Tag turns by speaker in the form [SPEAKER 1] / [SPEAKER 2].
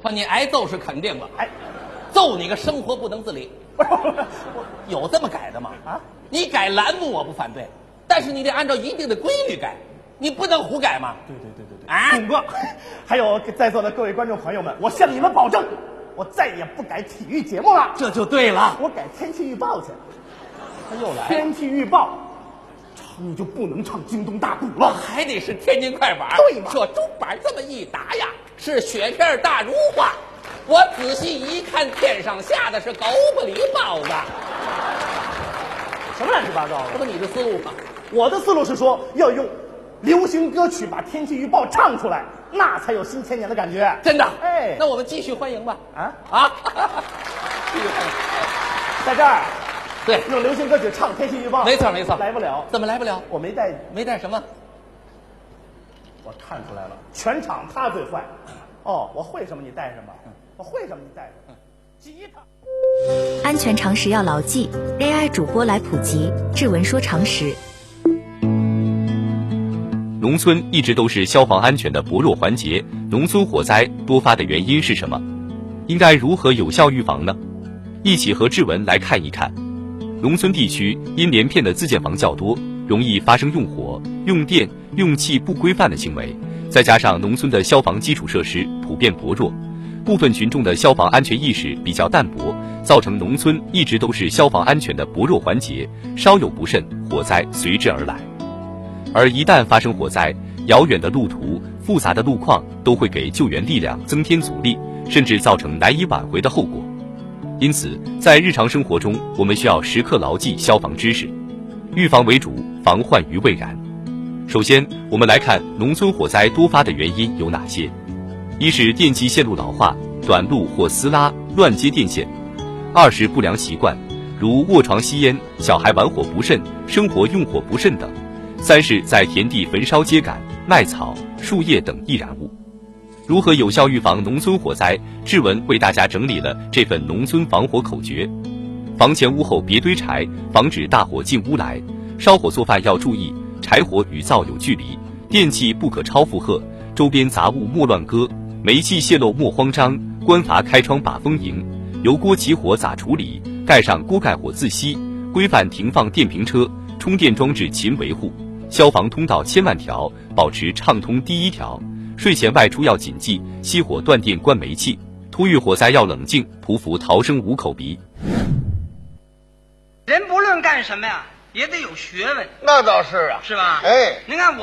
[SPEAKER 1] 不，你挨揍是肯定的。
[SPEAKER 2] 哎，
[SPEAKER 1] 揍你个生活不能自理。
[SPEAKER 2] 不是
[SPEAKER 1] 有这么改的吗？
[SPEAKER 2] 啊，
[SPEAKER 1] 你改栏目我不反对，但是你得按照一定的规律改，你不能胡改嘛。
[SPEAKER 2] 对
[SPEAKER 1] 啊，
[SPEAKER 2] 董哥，还有在座的各位观众朋友们，我向你们保证，我再也不改体育节目了。
[SPEAKER 1] 这就对了。
[SPEAKER 2] 我改天气预报去。
[SPEAKER 1] 他又来，
[SPEAKER 2] 天气预报，你就不能唱京东大鼓了，
[SPEAKER 1] 还得是天津快板。
[SPEAKER 2] 对嘛？
[SPEAKER 1] 这钟板这么一打呀，是雪片大如画。我仔细一看，天上下的是狗不理包子。
[SPEAKER 2] 什么乱七八糟的？
[SPEAKER 1] 这不你的思路吗？
[SPEAKER 2] 我的思路是说，要用流行歌曲把天气预报唱出来，那才有新千年的感觉。
[SPEAKER 1] 真的？
[SPEAKER 2] 哎，
[SPEAKER 1] 那我们继续欢迎吧。
[SPEAKER 2] 啊，
[SPEAKER 1] 继续欢迎。
[SPEAKER 2] 在这儿，
[SPEAKER 1] 对，
[SPEAKER 2] 用流行歌曲唱天气预报，
[SPEAKER 1] 没错，
[SPEAKER 2] 来不了。
[SPEAKER 1] 怎么来不了？
[SPEAKER 2] 我没带
[SPEAKER 1] 什么？
[SPEAKER 2] 我看出来了，全场他最坏。哦，我会什么你带什么，我会什么你带什么。吉他。
[SPEAKER 3] 安全常识要牢记 ，AI 主播来普及，志文说常识。
[SPEAKER 4] 农村一直都是消防安全的薄弱环节，农村火灾多发的原因是什么？应该如何有效预防呢？一起和志文来看一看。农村地区因连片的自建房较多，容易发生用火、用电、用气不规范的行为，再加上农村的消防基础设施普遍薄弱，部分群众的消防安全意识比较淡薄，造成农村一直都是消防安全的薄弱环节，稍有不慎，火灾随之而来。而一旦发生火灾，遥远的路途、复杂的路况都会给救援力量增添阻力，甚至造成难以挽回的后果。因此，在日常生活中，我们需要时刻牢记消防知识，预防为主，防患于未然。首先，我们来看农村火灾多发的原因有哪些。一是电气线路老化，短路或撕拉、乱接电线；二是不良习惯，如卧床吸烟、小孩玩火不慎、生活用火不慎等；三是在田地焚烧秸秆、麦草、树叶等易燃物。如何有效预防农村火灾？志文为大家整理了这份农村防火口诀：房前屋后别堆柴，防止大火进屋来；烧火做饭要注意，柴火与灶有距离；电器不可超负荷；周边杂物莫乱搁；煤气泄漏莫慌张；关阀开窗把风迎；油锅起火咋处理？盖上锅盖火自熄；规范停放电瓶车；充电装置勤维护；消防通道千万条，保持畅通第一条；睡前外出要谨记，熄火断电关煤气；突遇火灾要冷静，匍匐逃生无口鼻。
[SPEAKER 5] 人不论干什么呀，也得有学问，
[SPEAKER 6] 那倒是啊，
[SPEAKER 5] 是吧？
[SPEAKER 6] 哎，
[SPEAKER 5] 您看我